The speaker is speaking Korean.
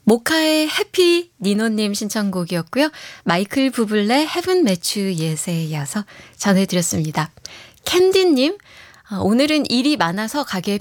모카의 해피 니노님 신청곡이었고요. 마이클 부블레 헤븐 매추 예세에 이어서 전해드렸습니다. 캔디님, 오늘은 일이 많아서 가게에